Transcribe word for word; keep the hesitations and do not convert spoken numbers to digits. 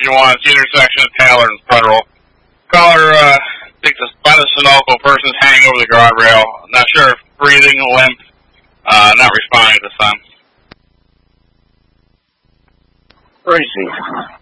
you want, it's the intersection of Taylor and Federal. Caller, uh, thinks a by the Sunoco person's hanging over the guardrail. Not sure if breathing, limp, uh, not responding at this time. Tracy.